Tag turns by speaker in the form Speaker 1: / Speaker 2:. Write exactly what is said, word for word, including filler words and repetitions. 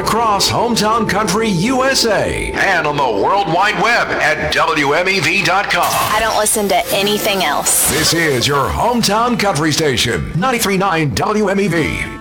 Speaker 1: across Hometown Country U S A and on the World Wide Web at W M E V dot com.
Speaker 2: I don't listen to anything else.
Speaker 1: This is your Hometown Country Station, ninety-three point nine W M E V.